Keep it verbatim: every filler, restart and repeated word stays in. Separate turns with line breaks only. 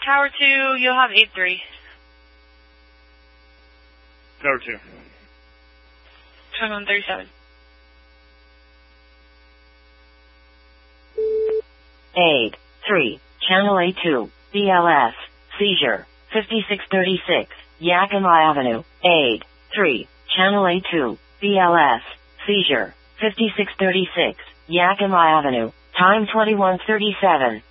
Tower two, you'll have eight three.
Tower two.
twenty-one thirty-seven.
eight three, Channel A two, B L S, seizure, fifty-six thirty-six, Yakima Avenue, eight three, Channel A two, B L S, seizure, fifty-six thirty-six, Yakima Avenue, time twenty-one thirty-seven.